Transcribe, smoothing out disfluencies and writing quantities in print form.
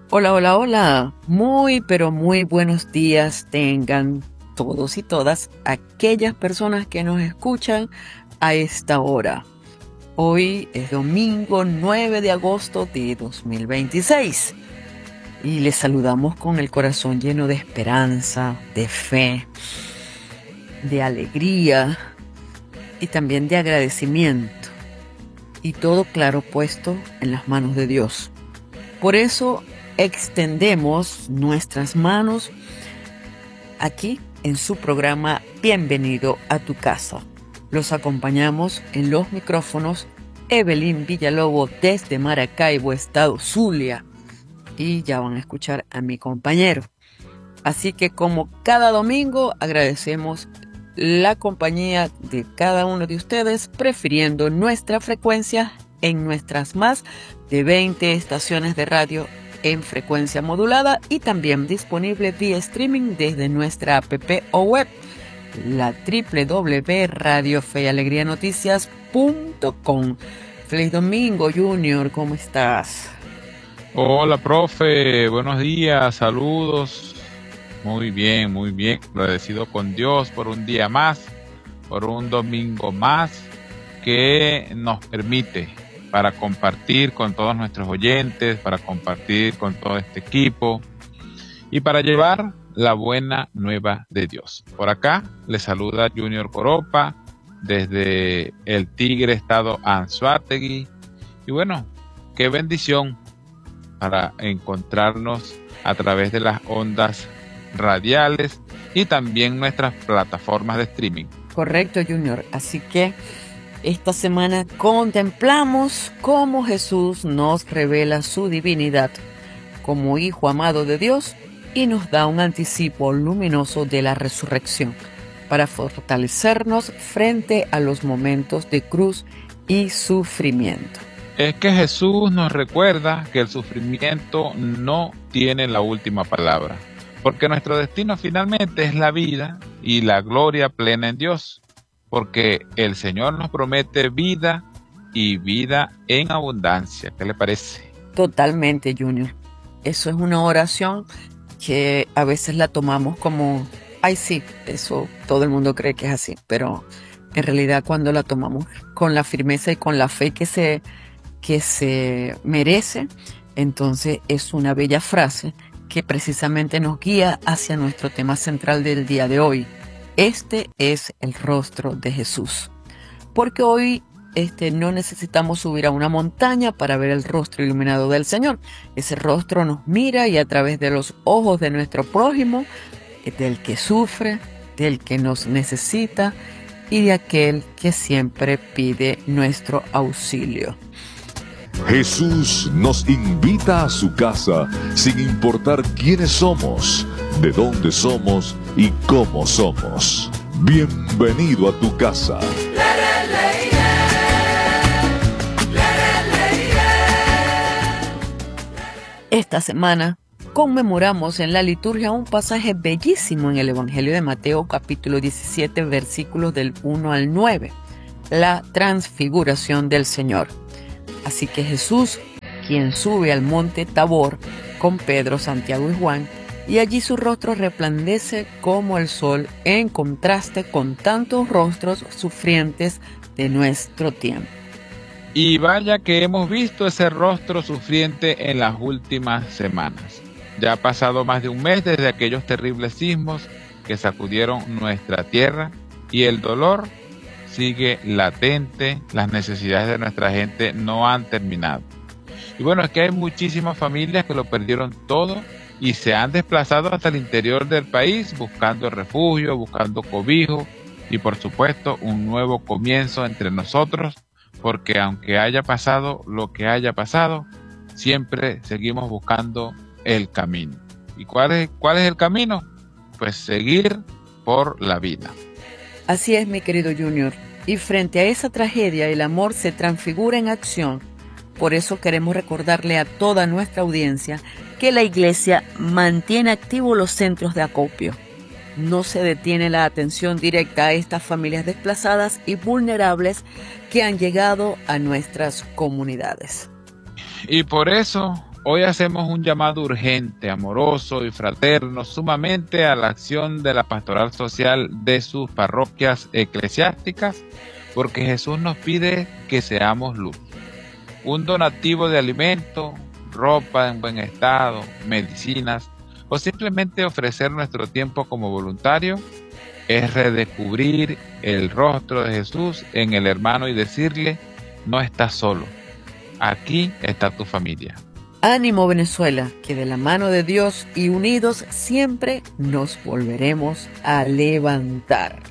Hola, hola, hola. Muy, pero muy buenos días tengan todos y todas aquellas personas que nos escuchan a esta hora. Hoy es domingo 9 de agosto de 2026 y les saludamos con el corazón lleno de esperanza, de fe, de alegría y también de agradecimiento. Y todo claro puesto en las manos de Dios. Por eso extendemos nuestras manos aquí en su programa Bienvenido a tu casa. Los acompañamos en los micrófonos Evelyn Villalobos desde Maracaibo, Estado Zulia. Y ya van a escuchar a mi compañero. Así que como cada domingo agradecemos la compañía de cada uno de ustedes, prefiriendo nuestra frecuencia en nuestras más de 20 estaciones de radio en frecuencia modulada y también disponible vía streaming desde nuestra app o web, la www.radiofeyalegrianoticias.com. Feliz domingo, Junior, ¿cómo estás? Hola, profe, buenos días, saludos. Muy bien, muy bien. Agradecido con Dios por un día más, por un domingo más que nos permite para compartir con todos nuestros oyentes, para compartir con todo este equipo y para llevar la buena nueva de Dios. Por acá les saluda Junior Coropa desde el Tigre, estado Anzoátegui. Y bueno, qué bendición para encontrarnos a través de las ondas radiales y también nuestras plataformas de streaming. Correcto, Junior. Así que esta semana contemplamos cómo Jesús nos revela su divinidad como Hijo amado de Dios y nos da un anticipo luminoso de la resurrección para fortalecernos frente a los momentos de cruz y sufrimiento. Es que Jesús nos recuerda que el sufrimiento no tiene la última palabra, porque nuestro destino finalmente es la vida y la gloria plena en Dios, porque el Señor nos promete vida y vida en abundancia. ¿Qué le parece? Totalmente, Junior. Eso es una oración que a veces la tomamos como, ay sí, eso todo el mundo cree que es así, pero en realidad cuando la tomamos con la firmeza y con la fe que se merece, entonces es una bella frase que precisamente nos guía hacia nuestro tema central del día de hoy. Este es el rostro de Jesús. Porque hoy no necesitamos subir a una montaña para ver el rostro iluminado del Señor. Ese rostro nos mira y a través de los ojos de nuestro prójimo, del que sufre, del que nos necesita y de aquel que siempre pide nuestro auxilio. Jesús nos invita a su casa sin importar quiénes somos, de dónde somos y cómo somos. Bienvenido a tu casa. Esta semana conmemoramos en la liturgia un pasaje bellísimo en el Evangelio de Mateo, capítulo 17, versículos del 1 al 9, la transfiguración del Señor. Así que Jesús, quien sube al monte Tabor con Pedro, Santiago y Juan, y allí su rostro resplandece como el sol en contraste con tantos rostros sufrientes de nuestro tiempo. Y vaya que hemos visto ese rostro sufriente en las últimas semanas. Ya ha pasado más de un mes desde aquellos terribles sismos que sacudieron nuestra tierra y el dolor sigue latente, las necesidades de nuestra gente no han terminado. Y bueno, es que hay muchísimas familias que lo perdieron todo y se han desplazado hasta el interior del país buscando refugio, buscando cobijo y por supuesto un nuevo comienzo entre nosotros, porque aunque haya pasado lo que haya pasado, siempre seguimos buscando el camino. ¿Y cuál es el camino? Pues seguir por la vida. Así es, mi querido Junior. Y frente a esa tragedia, el amor se transfigura en acción. Por eso queremos recordarle a toda nuestra audiencia que la Iglesia mantiene activos los centros de acopio. No se detiene la atención directa a estas familias desplazadas y vulnerables que han llegado a nuestras comunidades. Y por eso Hoy hacemos un llamado urgente, amoroso y fraterno, sumamente a la acción de la pastoral social de sus parroquias eclesiásticas, porque Jesús nos pide que seamos luz. Un donativo de alimento, ropa en buen estado, medicinas, o simplemente ofrecer nuestro tiempo como voluntario, es redescubrir el rostro de Jesús en el hermano y decirle: no estás solo, aquí está tu familia. Ánimo, Venezuela, que de la mano de Dios y unidos siempre nos volveremos a levantar.